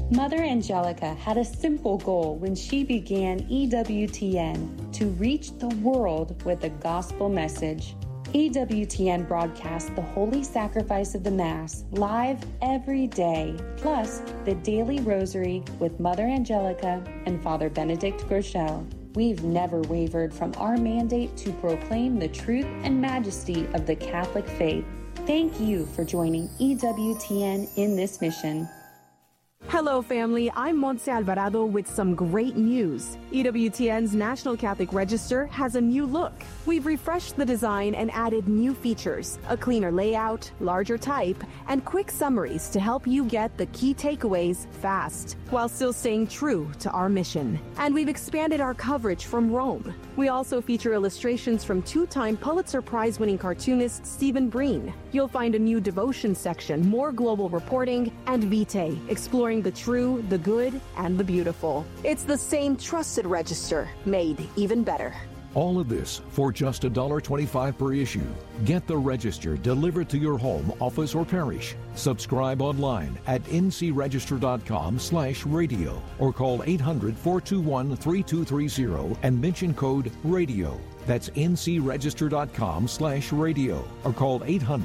Mother Angelica had a simple goal when she began EWTN: to reach the world with the gospel message. EWTN broadcasts the Holy Sacrifice of the Mass live every day, plus the Daily Rosary with Mother Angelica and Father Benedict Groeschel. We've never wavered from our mandate to proclaim the truth and majesty of the Catholic faith. Thank you for joining EWTN in this mission. Hello, family. I'm Montse Alvarado with some great news. EWTN's National Catholic Register has a new look. We've refreshed the design and added new features, a cleaner layout, larger type, and quick summaries to help you get the key takeaways fast, while still staying true to our mission. And we've expanded our coverage from Rome. We also feature illustrations from two-time Pulitzer Prize-winning cartoonist Stephen Breen. You'll find a new devotion section, more global reporting, and Vitae, exploring the true, the good, and the beautiful. It's the same trusted register, made even better. All of this for just $1.25 per issue. Get the Register delivered to your home, office, or parish. Subscribe online at ncregister.com/radio or call 800-421-3230 and mention code RADIO. That's ncregister.com/radio or call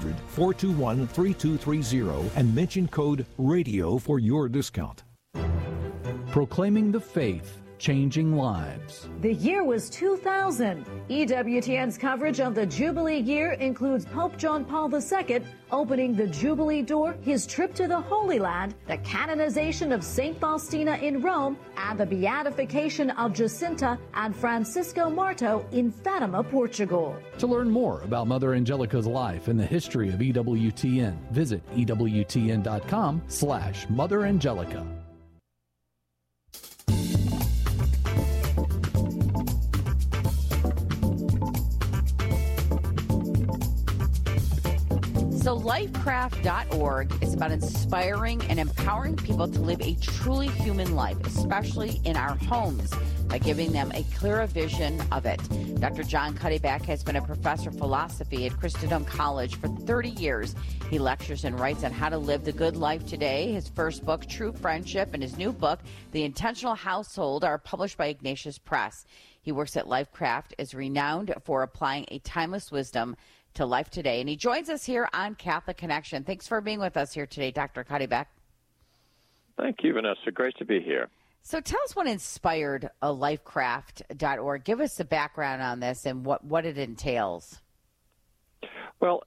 800-421-3230 and mention code RADIO for your discount. Proclaiming the faith, changing lives. The year was 2000. EWTN's coverage of the Jubilee year includes Pope John Paul II opening the Jubilee door, his trip to the Holy Land, the canonization of St. Faustina in Rome, and the beatification of Jacinta and Francisco Marto in Fatima, Portugal. To learn more about Mother Angelica's life and the history of EWTN, visit EWTN.com/Mother Angelica. So lifecraft.org is about inspiring and empowering people to live a truly human life, especially in our homes, by giving them a clearer vision of it. Dr. John Cuddeback has been a professor of philosophy at Christendom College for 30 years. He lectures and writes on how to live the good life today. His first book, True Friendship, and his new book, The Intentional Household, are published by Ignatius Press. He works at Lifecraft, is renowned for applying a timeless wisdom to life today. And he joins us here on Catholic Connection. Thanks for being with us here today, Dr. Cuddeback. Thank you, Vanessa. Great to be here. So tell us what inspired lifecraft.org. Give us the background on this and what it entails. Well,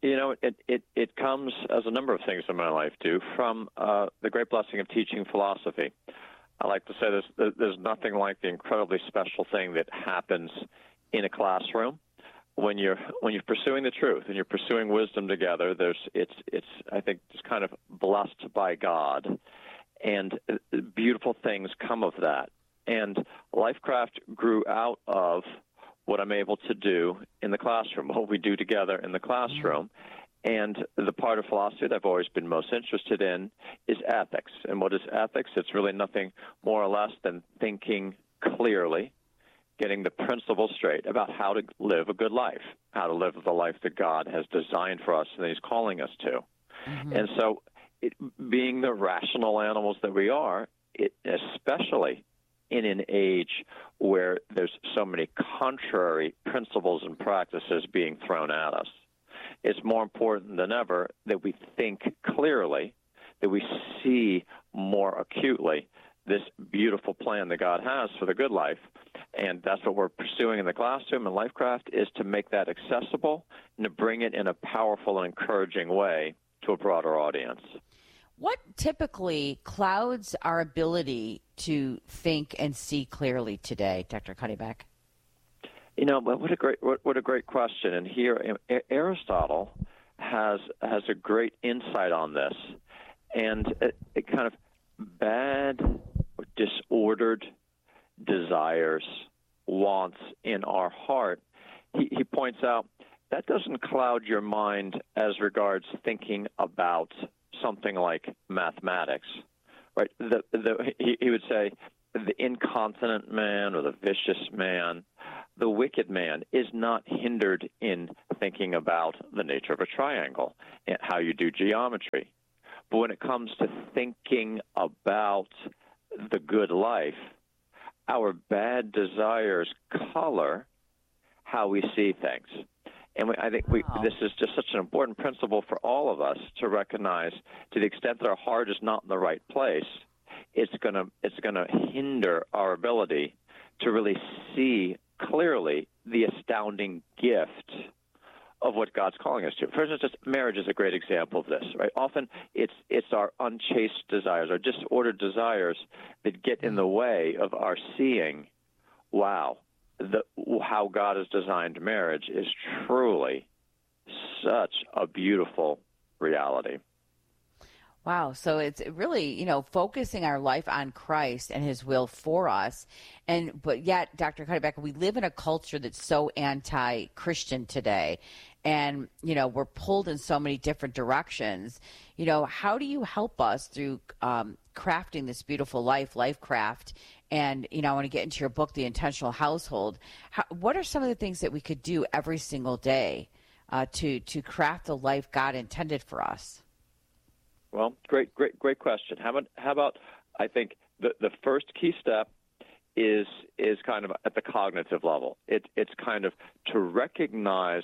it comes, as a number of things in my life do, from the great blessing of teaching philosophy. I like to say there's nothing like the incredibly special thing that happens in a classroom. When you're pursuing the truth and you're pursuing wisdom together, it's I think just kind of blessed by God, and beautiful things come of that. And Lifecraft grew out of what I'm able to do in the classroom, what we do together in the classroom. And the part of philosophy that I've always been most interested in is ethics. And what is ethics? It's really nothing more or less than thinking clearly, getting the principles straight about how to live a good life, how to live the life that God has designed for us and that he's calling us to. Mm-hmm. And so being the rational animals that we are, especially in an age where there's so many contrary principles and practices being thrown at us, it's more important than ever that we think clearly, that we see more acutely this beautiful plan that God has for the good life. And that's what we're pursuing in the classroom. And Lifecraft is to make that accessible and to bring it in a powerful and encouraging way to a broader audience. What typically clouds our ability to think and see clearly today, Dr. Cuddeback? What a great question. And here Aristotle has a great insight on this. And it kind of bad or disordered desires, wants in our heart, he points out that doesn't cloud your mind as regards thinking about something like mathematics, right? He would say the incontinent man or the vicious man, the wicked man is not hindered in thinking about the nature of a triangle and how you do geometry. But when it comes to thinking about the good life, our bad desires color how we see things. And I think this is just such an important principle for all of us to recognize. To the extent that our heart is not in the right place, it's gonna hinder our ability to really see clearly the astounding gift of what God's calling us to. For instance, just marriage is a great example of this, right? Often it's our unchaste desires, our disordered desires that get in the way of our seeing, wow, how God has designed marriage is truly such a beautiful reality. Wow. So it's really, focusing our life on Christ and his will for us. But yet, Dr. Cuddeback, we live in a culture that's so anti-Christian today. And, we're pulled in so many different directions. How do you help us through crafting this beautiful life craft? And, I want to get into your book, The Intentional Household. What are some of the things that we could do every single day to craft the life God intended for us? Well, great question. How about I think the first key step is kind of at the cognitive level. It's kind of to recognize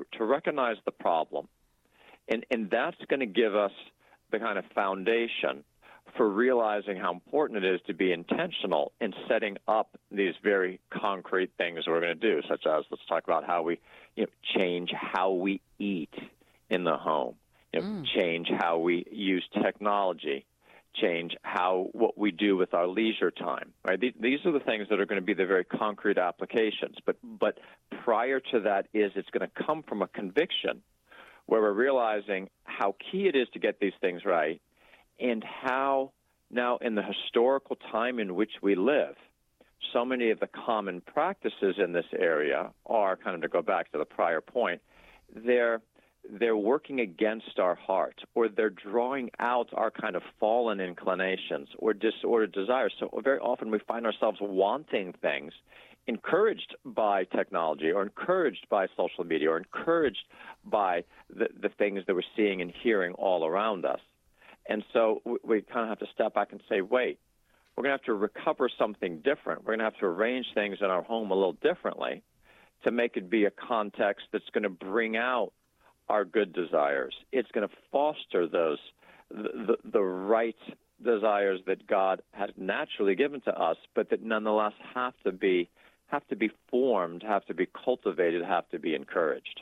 the problem, and that's going to give us the kind of foundation for realizing how important it is to be intentional in setting up these very concrete things we're going to do, such as, let's talk about how we change how we eat in the home. Change how we use technology, change what we do with our leisure time. Right? These are the things that are going to be the very concrete applications. But prior to that it's going to come from a conviction where we're realizing how key it is to get these things right, and how now in the historical time in which we live, so many of the common practices in this area are, kind of to go back to the prior point, they're working against our heart, or they're drawing out our kind of fallen inclinations or disordered desires. So very often we find ourselves wanting things encouraged by technology, or encouraged by social media, or encouraged by the things that we're seeing and hearing all around us. And so we kind of have to step back and say, wait, we're going to have to recover something different. We're going to have to arrange things in our home a little differently to make it be a context that's going to bring out our good desires. It's going to foster those the right desires that God has naturally given to us, but that nonetheless have to be formed, have to be cultivated, have to be encouraged.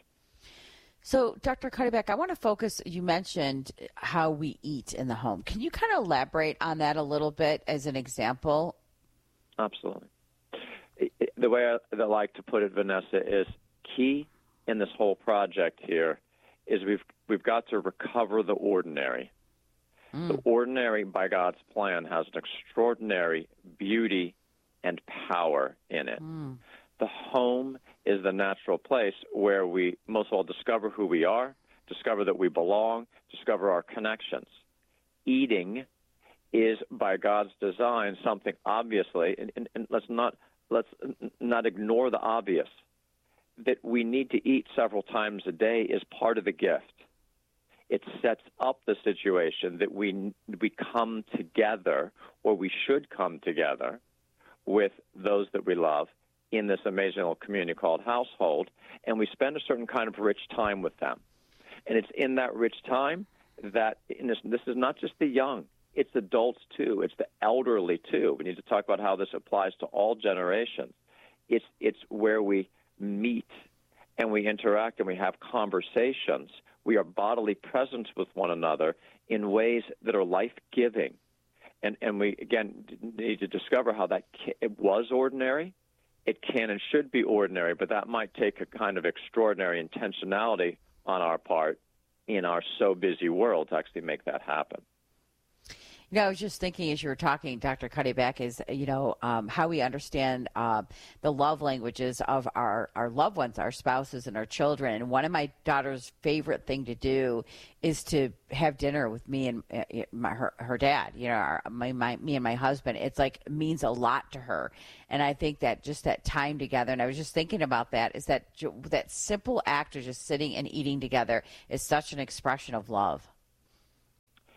So, Dr. Cuddeback, I want to focus, you mentioned how we eat in the home. Can you kind of elaborate on that a little bit as an example? Absolutely. The way I like to put it, Vanessa, is key in this whole project here is we've got to recover the ordinary. The ordinary, by God's plan, has an extraordinary beauty and power in it. The home is the natural place where we most of all discover who we are, discover that we belong, discover our connections. Eating is, by God's design, something obviously, and let's not ignore the obvious, that we need to eat several times a day is part of the gift. It sets up the situation that we come together, or we should come together, with those that we love in this amazing little community called household, and we spend a certain kind of rich time with them. And it's in that rich time that, this is not just the young, it's adults too, it's the elderly too. We need to talk about how this applies to all generations. It's where we meet and we interact and we have conversations. We are bodily present with one another in ways that are life-giving. And we, again, need to discover how it was ordinary. It can and should be ordinary, but that might take a kind of extraordinary intentionality on our part in our so busy world to actually make that happen. I was just thinking as you were talking, Dr. Cuddeback, is, how we understand the love languages of our loved ones, our spouses and our children. And one of my daughter's favorite thing to do is to have dinner with me and her dad, me and my husband. It's means a lot to her. And I think that just that time together, and I was just thinking about that, is that simple act of just sitting and eating together is such an expression of love.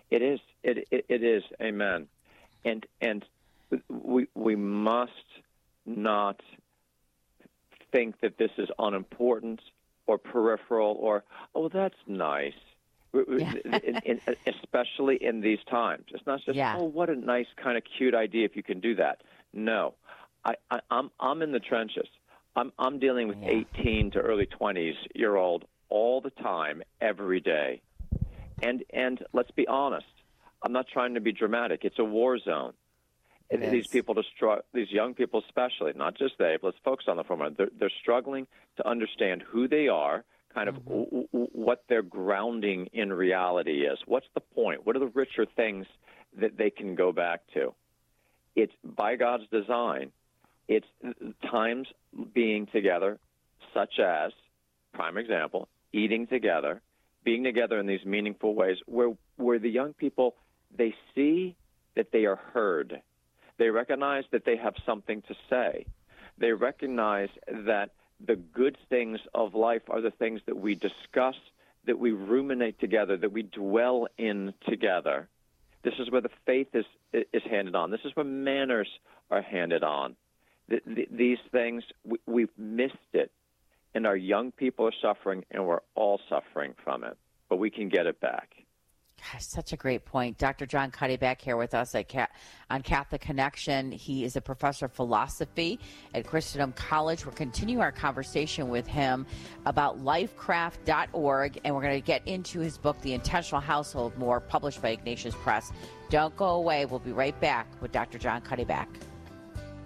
It is. It is. Amen. And we must not think that this is unimportant or peripheral or, oh, that's nice. Especially in these times. It's not just, oh, what a nice kind of cute idea if you can do that. No. I'm in the trenches. I'm dealing with 18 to early 20s-year-old all the time, every day. And let's be honest. I'm not trying to be dramatic. It's a war zone. These people, these young people especially, not just they, but let's focus on the former. They're struggling to understand who they are, kind of what their grounding in reality is. What's the point? What are the richer things that they can go back to? It's by God's design. It's times being together, such as, prime example, eating together, being together in these meaningful ways where the young people, they see that they are heard. They recognize that they have something to say. They recognize that the good things of life are the things that we discuss, that we ruminate together, that we dwell in together. This is where the faith is handed on. This is where manners are handed on. These things, we've missed it, and our young people are suffering, and we're all suffering from it. But we can get it back. Gosh, such a great point. Dr. John Cuddeback here with us on Catholic Connection. He is a professor of philosophy at Christendom College. We're continuing our conversation with him about lifecraft.org, and we're going to get into his book, The Intentional Household, more, published by Ignatius Press. Don't go away. We'll be right back with Dr. John Cuddeback.